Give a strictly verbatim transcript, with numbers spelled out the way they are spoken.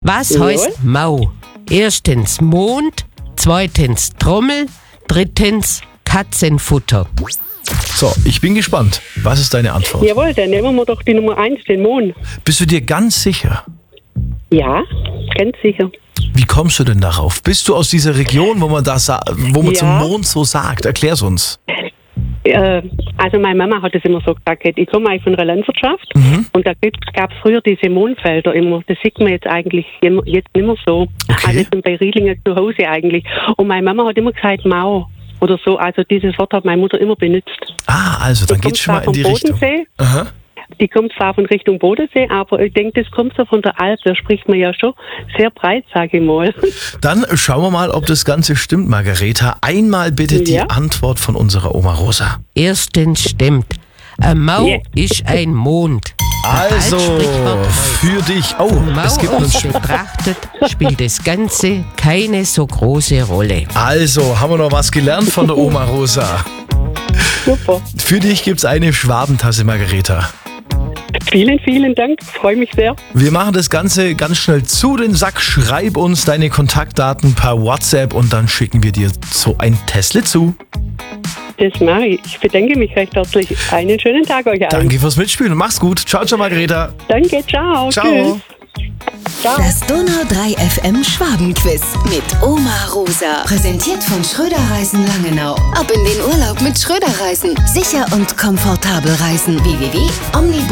Was Jawohl. heißt Mau? Erstens Mond, zweitens Trommel, drittens Katzenfutter. So, ich bin gespannt. Was ist deine Antwort? Jawohl, dann nehmen wir doch die Nummer eins, den Mond. Bist du dir ganz sicher? Ja, ganz sicher. Wie kommst du denn darauf? Bist du aus dieser Region, wo man, das, sa- wo man Ja. zum Mond so sagt? Erklär's uns. Äh, also meine Mama hat es immer so gesagt, ich komme eigentlich von einer Landwirtschaft und da gab es früher diese Mondfelder immer. Das sieht man jetzt eigentlich jem- jetzt nicht mehr so. Okay. Also ich bin bei Riedlingen zu Hause eigentlich. Und meine Mama hat immer gesagt Mau oder so. Also dieses Wort hat meine Mutter immer benutzt. Ah, also, dann Die geht's kommt schon mal zwar in die vom Richtung. Bodensee. Aha. Die kommt zwar von Richtung Bodensee, aber ich denke, das kommt so von der Alp. Da spricht man ja schon sehr breit, sage ich mal. Dann schauen wir mal, ob das Ganze stimmt, Margareta. Einmal bitte die Ja. Antwort von unserer Oma Rosa. Erstens stimmt. Ein Mau Ja. ist ein Mond. Also, Als Sprichwort für dich. Oh, Mau es gibt uns schon. betrachtet spielt das Ganze keine so große Rolle. Also, haben wir noch was gelernt von der Oma Rosa. Super. Für dich gibt's eine Schwabentasse, Margareta. Vielen, vielen Dank. Freue mich sehr. Wir machen das Ganze ganz schnell zu den Sack. Schreib uns deine Kontaktdaten per WhatsApp und dann schicken wir dir so ein Tesla zu. Das mache ich. Ich bedanke mich recht herzlich. Einen schönen Tag euch allen. Danke fürs Mitspielen. Mach's gut. Ciao, ciao, Margareta. Danke, ciao. Ciao. Tschüss. Ciao. Das Donau drei F M Schwabenquiz mit Oma Rosa. Präsentiert von Schröder Reisen Langenau. Ab in den Urlaub mit Schröder Reisen. Sicher und komfortabel reisen. w w w punkt omnibus